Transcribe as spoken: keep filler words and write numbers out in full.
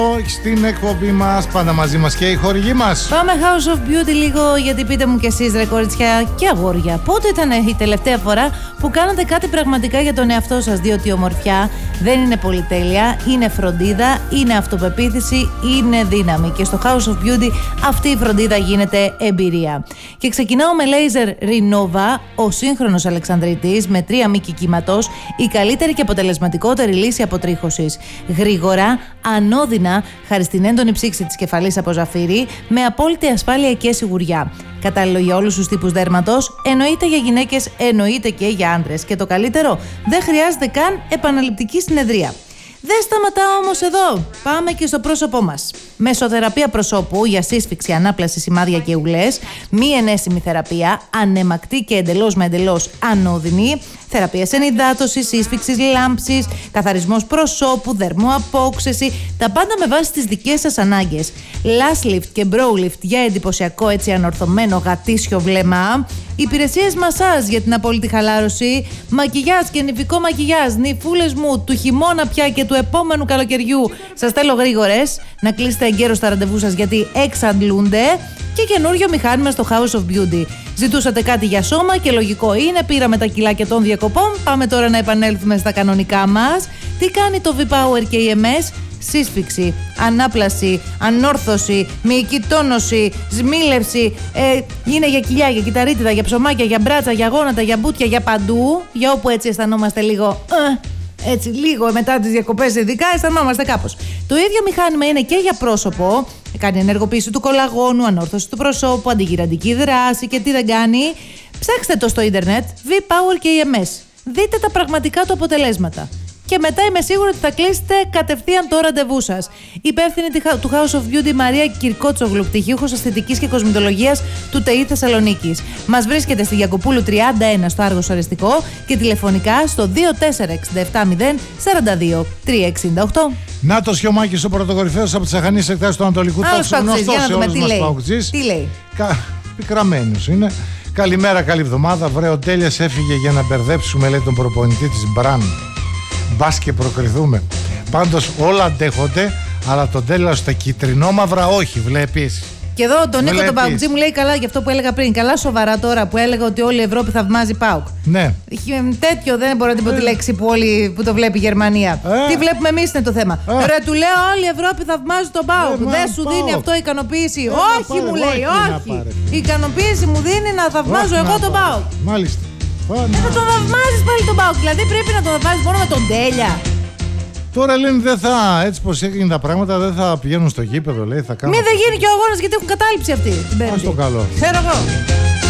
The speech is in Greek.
Στην εκπομπή μας, πάντα μαζί μας και οι χορηγοί μας. Πάμε House of Beauty λίγο, γιατί πείτε μου κι εσείς ρε κοριτσιά και αγόρια, πότε ήταν η τελευταία φορά που κάνατε κάτι πραγματικά για τον εαυτό σας? Διότι η ομορφιά δεν είναι πολυτέλεια, είναι φροντίδα, είναι αυτοπεποίθηση, είναι δύναμη. Και στο House of Beauty αυτή η φροντίδα γίνεται εμπειρία. Και ξεκινάω με Laser Renova, ο σύγχρονος Αλεξανδρίτης με τρία μήκη κύματος, η καλύτερη και αποτελεσματικότερη λύση αποτρίχωσης. Γρήγορα, ανώδυνα, χάρη στην έντονη ψήξη της κεφαλής από ζαφύρι, με απόλυτη ασφάλεια και σιγουριά. Κατάλληλο για όλους τους τύπους δέρματος, εννοείται για γυναίκες, εννοείται και για άντρες. Και το καλύτερο, δεν χρειάζεται καν επαναληπτική συνεδρία. Δεν σταματάω όμως εδώ. Πάμε και στο πρόσωπό μας. Μεσοθεραπεία προσώπου για σύσφυξη, ανάπλαση, σημάδια και ουλές. Μη ενέσιμη θεραπεία, ανεμακτή και εντελώς με εντελώς ανώδυνη. Θεραπεία ενυδάτωσης, σύσφυξης, λάμψης, καθαρισμός προσώπου, δερμοαπόξεση. Τα πάντα με βάση τις δικές σας ανάγκες. Lash lift και brow lift για εντυπωσιακό έτσι ανορθωμένο γατήσιο βλέμμα. Υπηρεσίες μασάζ για την απόλυτη χαλάρωση. Μακιγιάζ και νηφικό μακιγιάζ. Νυφούλες μου του χειμώνα πια και του επόμενου καλοκαιριού. Σας στέλνω γρήγορες να κλείσετε εγκαίρως τα ραντεβού σας, γιατί εξαντλούνται. Και καινούριο μηχάνημα στο House of Beauty. Ζητούσατε κάτι για σώμα και λογικό είναι. Πήραμε τα κιλάκια των διακοπών. Πάμε τώρα να επανέλθουμε στα κανονικά μας. Τι κάνει το V-Power και η εμ ες? Σύσφυξη, ανάπλαση, ανόρθωση, μυϊκή τόνωση, σμίλευση. Ε, είναι για κοιλιά, για κυταρίτιδα, για ψωμάκια, για μπράτσα, για γόνατα, για μπούτια, για παντού. Για όπου έτσι αισθανόμαστε λίγο. Ε, έτσι, λίγο μετά τις διακοπές, ειδικά αισθανόμαστε κάπως. Το ίδιο μηχάνημα είναι και για πρόσωπο. Κάνει ενεργοποίηση του κολαγόνου, ανόρθωση του προσώπου, αντιγυραντική δράση και τι δεν κάνει. Ψάξτε το στο ίντερνετ, V-Power και η εμ ες. Δείτε τα πραγματικά του αποτελέσματα. Και μετά είμαι σίγουρη ότι θα κλείσετε κατευθείαν το ραντεβού σας. Υπεύθυνη του House of Beauty Μαρία Κυρκότσογλου, πτυχίουχος αισθητικής και κοσμητολογίας του ΤΕΙ Θεσσαλονίκης. Μας βρίσκεται στη Γιακοπούλου τριάντα ένα στο Άργος Οριστικό και τηλεφωνικά στο δύο τέσσερα έξι επτά μηδέν τέσσερα δύο τρία έξι οκτώ. Να το Σιωμάκης, ο πρωτοκορυφαίος από τις αχανείς εκτάσεις του Ανατολικού Τόξου, γνωστός σε όλους μας παουτζής. Τι λέει? Κα... Πικραμένος είναι. Καλημέρα, καλή εβδομάδα. Βρε, ο Τέλειας έφυγε για να μπερδέψουμε, λέει, τον προπονητή της Μπραν. Μπας και προκριθούμε. Πάντως όλα αντέχονται, αλλά τον Τέλειο στα κυτρινόμαυρα όχι, βλέπεις. Και εδώ τον Νίκο τον Παουτζή μου λέει καλά για αυτό που έλεγα πριν. Καλά σοβαρά τώρα που έλεγα ότι όλη η Ευρώπη θαυμάζει ΠΑΟΚ. Ναι. Τέτοιο δεν μπορώ να την πω τη λέξη που, όλοι, που το βλέπει η Γερμανία. Ε. Τι βλέπουμε εμείς είναι το θέμα. Ε. Ρε, του λέω όλη η Ευρώπη θαυμάζει τον ΠΑΟΚ. Ε, δεν σου δίνει αυτό ικανοποίηση? Ε, όχι, πάρε, μου λέει, όχι. όχι. Η ικανοποίηση μου δίνει να θαυμάζω όχι, εγώ τον ΠΑΟΚ. Μάλιστα. Ε, θα τον θαυμάζεις πάλι τον ΠΑΟΚ. Δηλαδή πρέπει να τον θαυμάζεις μόνο με τον Τέλεια. Τώρα λένε δεν θα, έτσι πως έγινε τα πράγματα, δεν θα πηγαίνουν στο γήπεδο, λέει, θα κάνουν. Μην δεν γίνει και ο αγώνας γιατί έχουν κατάληψη αυτή την Πέμπτη. Ας το καλό. Ξέρω εγώ.